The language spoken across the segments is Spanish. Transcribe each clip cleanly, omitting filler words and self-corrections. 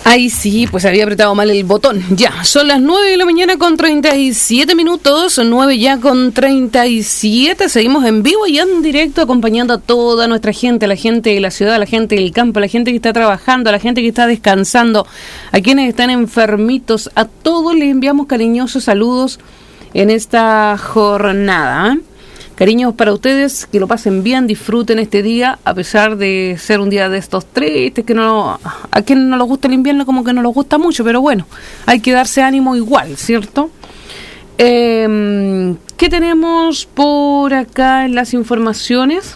Ay, sí, pues había apretado mal el botón. Ya, son las 9 de la mañana con 37 minutos, 9 ya con 37. Seguimos en vivo y en directo acompañando a toda nuestra gente, la gente de la ciudad, la gente del campo, la gente que está trabajando, la gente que está descansando, a quienes están enfermitos, a todos les enviamos cariñosos saludos en esta jornada, ¿eh? Cariños para ustedes, que lo pasen bien, disfruten este día, a pesar de ser un día de estos tristes, que no, a quien no les gusta el invierno como que no les gusta mucho, pero bueno, hay que darse ánimo igual, ¿cierto? ¿Qué tenemos por acá en las informaciones?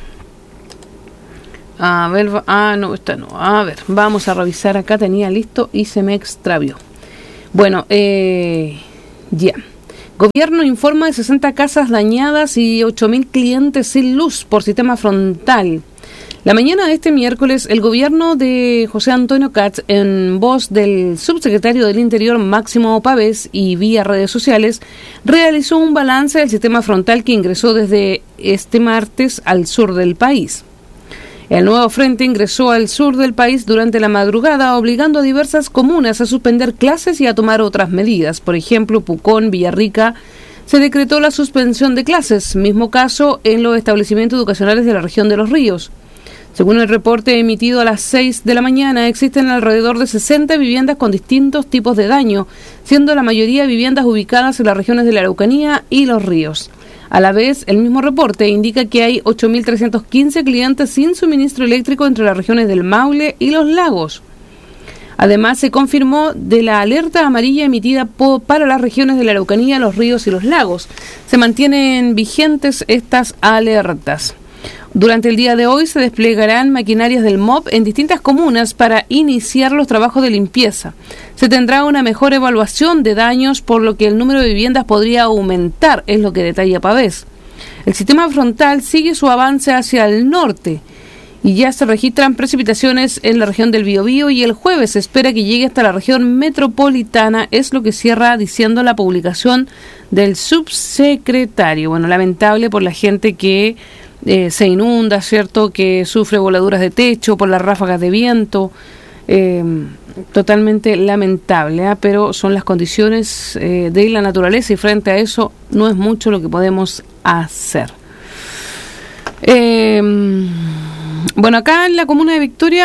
A ver, no, esta no, a ver, vamos a revisar acá, tenía listo y se me extravió. Bueno, ya. Gobierno informa de 60 casas dañadas y 8.000 clientes sin luz por sistema frontal. La mañana de este miércoles, el gobierno de José Antonio Katz, en voz del subsecretario del Interior Máximo Pavés y vía redes sociales, realizó un balance del sistema frontal que ingresó desde este martes al sur del país. El nuevo frente ingresó al sur del país durante la madrugada, obligando a diversas comunas a suspender clases y a tomar otras medidas. Por ejemplo, Pucón, Villarrica, se decretó la suspensión de clases, mismo caso en los establecimientos educacionales de la región de Los Ríos. Según el reporte emitido a las 6 de la mañana, existen alrededor de 60 viviendas con distintos tipos de daño, siendo la mayoría viviendas ubicadas en las regiones de la Araucanía y Los Ríos. A la vez, el mismo reporte indica que hay 8.315 clientes sin suministro eléctrico entre las regiones del Maule y los Lagos. Además, se confirmó de la alerta amarilla emitida para las regiones de la Araucanía, los Ríos y los Lagos. Se mantienen vigentes estas alertas. Durante el día de hoy se desplegarán maquinarias del MOP en distintas comunas para iniciar los trabajos de limpieza. Se tendrá una mejor evaluación de daños, por lo que el número de viviendas podría aumentar, es lo que detalla Pavés. El sistema frontal sigue su avance hacia el norte y ya se registran precipitaciones en la región del Biobío y el jueves se espera que llegue hasta la región metropolitana, es lo que cierra diciendo la publicación del subsecretario. Bueno, lamentable por la gente que se inunda, ¿cierto?, que sufre voladuras de techo por las ráfagas de viento, totalmente lamentable, ¿eh? Pero son las condiciones de la naturaleza y frente a eso no es mucho lo que podemos hacer. Bueno, acá en la comuna de Victoria,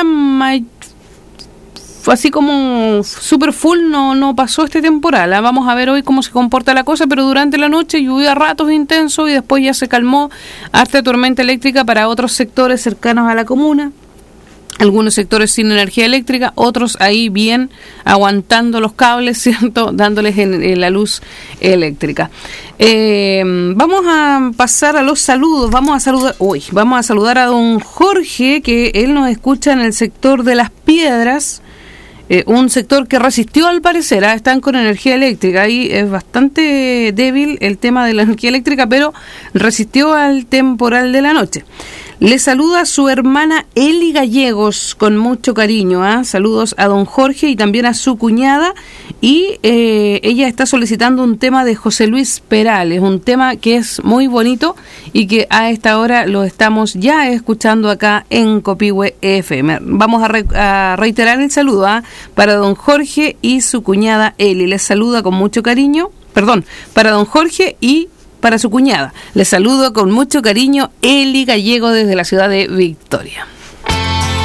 así como super full no pasó este temporal, ¿eh? Vamos a ver hoy cómo se comporta la cosa, pero durante la noche lluvia a ratos intenso y después ya se calmó, harta tormenta eléctrica para otros sectores cercanos a la comuna, algunos sectores sin energía eléctrica, otros ahí bien aguantando los cables, ¿cierto?, dándoles en la luz eléctrica. Vamos a pasar a los saludos, vamos a saludar a don Jorge, que él nos escucha en el sector de Las Piedras. Un sector que resistió al parecer, están con energía eléctrica, ahí es bastante débil el tema de la energía eléctrica, pero resistió al temporal de la noche. Le saluda su hermana Eli Gallegos con mucho cariño, saludos a don Jorge y también a su cuñada, y ella está solicitando un tema de José Luis Perales, un tema que es muy bonito y que a esta hora lo estamos ya escuchando acá en Copihue FM. Vamos a reiterar el saludo para don Jorge y su cuñada Eli. Les saluda con mucho cariño, para don Jorge y para su cuñada. Les saludo con mucho cariño, Eli Gallego desde la ciudad de Victoria.